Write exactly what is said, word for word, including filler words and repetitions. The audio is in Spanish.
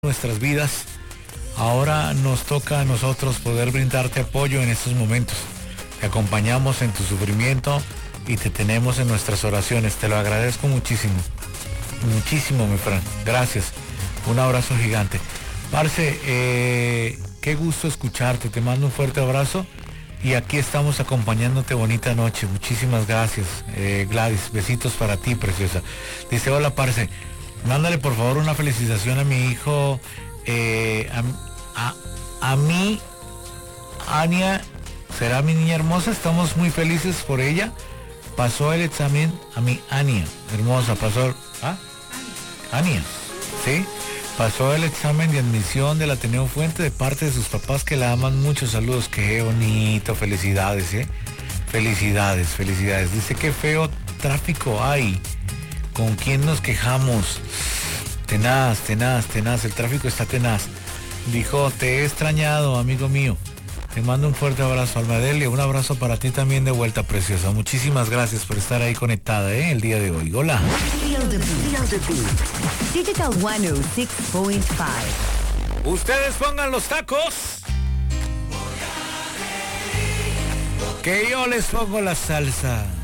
nuestras vidas. Ahora nos toca a nosotros poder brindarte apoyo en estos momentos. Te acompañamos en tu sufrimiento y te tenemos en nuestras oraciones. Te lo agradezco muchísimo. Muchísimo, mi Fran. Gracias. Un abrazo gigante. Parce, eh, qué gusto escucharte. Te mando un fuerte abrazo. Y aquí estamos acompañándote. Bonita noche. Muchísimas gracias, eh, Gladys. Besitos para ti, preciosa. Dice, hola, parce. Mándale por favor una felicitación a mi hijo, eh, a, a, a mí, Ania, será mi niña hermosa, estamos muy felices por ella. Pasó el examen a mi Ania, hermosa, pasó, ¿ah? Ania, ¿sí? Pasó el examen de admisión del Ateneo Fuente de parte de sus papás que la aman mucho. Saludos, qué bonito, felicidades, ¿eh? Felicidades, felicidades. Dice, qué feo tráfico hay. ¿Con quién nos quejamos? Tenaz, tenaz, tenaz, el tráfico está tenaz. Dijo, te he extrañado, amigo mío. Te mando un fuerte abrazo, Almadelia. Un abrazo para ti también de vuelta, preciosa. Muchísimas gracias por estar ahí conectada, ¿eh? El día de hoy. Hola. Digital ciento seis punto cinco. Ustedes pongan los tacos, que yo les pongo la salsa.